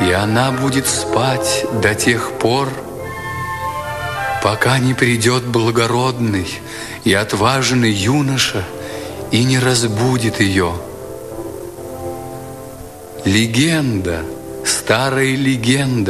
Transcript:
И она будет спать до тех пор, пока не придет благородный и отважный юноша и не разбудит ее. Легенда, старая легенда